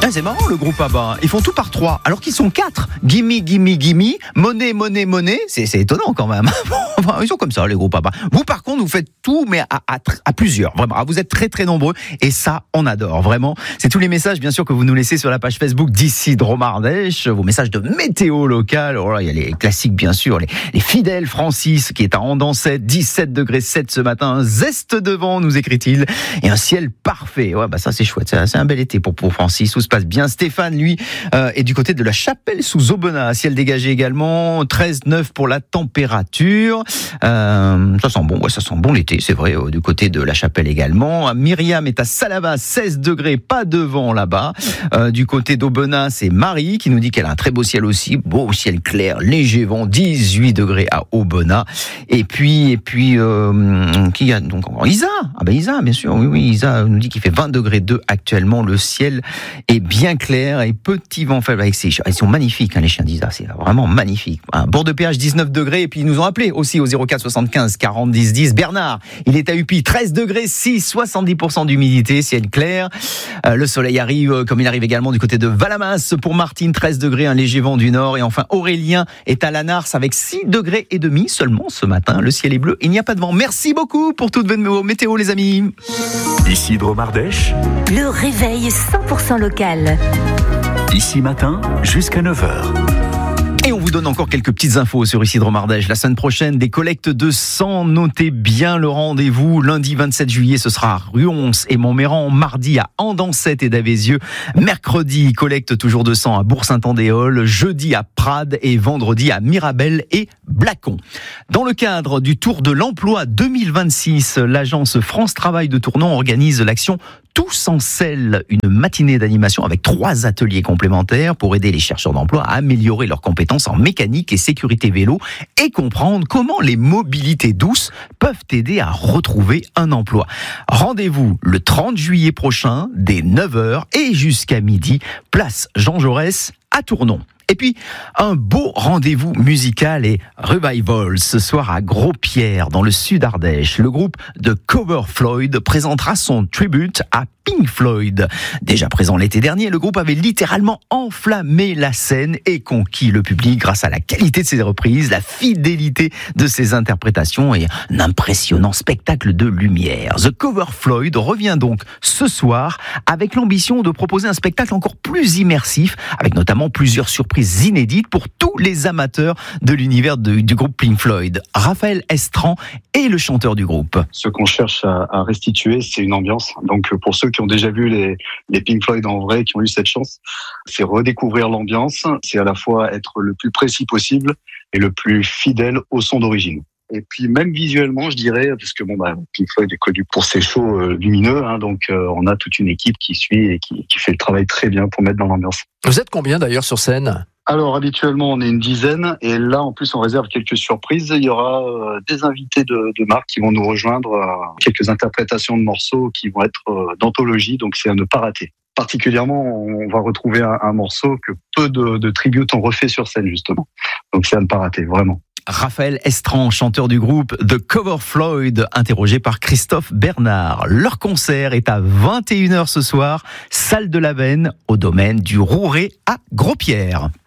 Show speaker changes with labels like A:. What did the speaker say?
A: Ah, c'est marrant le groupe ABBA. Ils font tout par 3, alors qu'ils sont 4. Gimme, gimme, gimme, monnaie, monnaie, monnaie. C'est étonnant quand même. Enfin, ils sont comme ça, les groupes ABBA. Vous, par contre, vous faites tout, mais à plusieurs. Vraiment, vous êtes très, très nombreux. Et ça, on adore, vraiment. C'est tous les messages, bien sûr, que vous nous laissez sur la page Facebook d'ici Dromardèche. Vos messages de météo locale. Oh là, il y a les classiques, bien sûr. Les fidèles Francis, qui est à Andancet, 17 degrés 7 ce matin. Un zeste de vent, nous écrit-il. Et un ciel parfait. Ouais, bah ça, c'est chouette. C'est un bel été pour Francis. Tout se passe bien. Stéphane, lui, est du côté de la Chapelle sous Aubenas. Ciel dégagé également. 13,9 pour la température. Ça sent bon. Ouais, ça sent bon l'été, c'est vrai. Du côté de la Chapelle également. Myriam est à Salavas, 16 degrés. Pas de vent là-bas. Du côté d'Aubenas, c'est Marie qui nous dit qu'elle a un très beau ciel aussi. Beau ciel clair, léger vent. 18 degrés à Aubenas. Et puis, qui y a donc encore Isa. Ah ben Isa, bien sûr. Oui, Isa nous dit qu'il fait 20 degrés 2 actuellement. Le ciel est bien clair et petit vent faible avec ses chiens. Ils sont magnifiques, les chiens d'Isa, c'est vraiment magnifique. Bord de péage 19 degrés et puis ils nous ont appelé aussi au 04 75 40 10 10. Bernard, il est à Upi, 13 degrés 6, 70% d'humidité, ciel clair. Le soleil arrive, comme il arrive également du côté de Valamas pour Martine, 13 degrés, un léger vent du nord. Et enfin Aurélien est à Lanars avec 6 degrés et demi seulement ce matin. Le ciel est bleu, il n'y a pas de vent. Merci beaucoup pour toutes vos météos, les amis.
B: Ici Dromardèche.
C: Le réveil 100% local.
B: Ici matin, jusqu'à 9h.
A: Et on vous donne encore quelques petites infos sur Ici Dromardèche. La semaine prochaine, des collectes de sang. Notez bien le rendez-vous. Lundi 27 juillet, ce sera à Ruons et Montméran. Mardi à Andancet et Davézieux. Mercredi, collecte toujours de sang à Bourg-Saint-Andéol. Jeudi à Prades et vendredi à Mirabel et Blacon. Dans le cadre du Tour de l'Emploi 2026, l'agence France Travail de Tournon organise l'action Tous en selle, une matinée d'animation avec 3 ateliers complémentaires pour aider les chercheurs d'emploi à améliorer leurs compétences en mécanique et sécurité vélo et comprendre comment les mobilités douces peuvent aider à retrouver un emploi. Rendez-vous le 30 juillet prochain dès 9h et jusqu'à midi, place Jean Jaurès à Tournon. Et puis, un beau rendez-vous musical et revival ce soir à Gros-Pierre, dans le sud Ardèche. Le groupe de Cover Floyd présentera son tribute à Pink Floyd. Déjà présent l'été dernier, le groupe avait littéralement enflammé la scène et conquis le public grâce à la qualité de ses reprises, la fidélité de ses interprétations et un impressionnant spectacle de lumière. The Cover Floyd revient donc ce soir avec l'ambition de proposer un spectacle encore plus immersif, avec notamment plusieurs surprises inédites pour tous les amateurs de l'univers du groupe Pink Floyd. Raphaël Estran est le chanteur du groupe.
D: Ce qu'on cherche à restituer, c'est une ambiance. Donc pour ceux qui ont déjà vu les Pink Floyd en vrai, qui ont eu cette chance, c'est redécouvrir l'ambiance, c'est à la fois être le plus précis possible et le plus fidèle au son d'origine. Et puis même visuellement, je dirais, parce que Pink Floyd est connu pour ses shows lumineux, donc on a toute une équipe qui suit et qui fait le travail très bien pour mettre dans l'ambiance.
E: Vous êtes combien d'ailleurs sur scène ?
D: Alors habituellement on est une dizaine et là en plus on réserve quelques surprises. Il y aura des invités de marque qui vont nous rejoindre, quelques interprétations de morceaux qui vont être d'anthologie, donc c'est à ne pas rater. Particulièrement, on va retrouver un morceau que peu de tributes ont refait sur scène justement. Donc c'est à ne pas rater, vraiment.
A: Raphaël Estran, chanteur du groupe The Cover Floyd, interrogé par Christophe Bernard. Leur concert est à 21h ce soir, salle de la Veine, au domaine du Rouret à Gros-Pierre.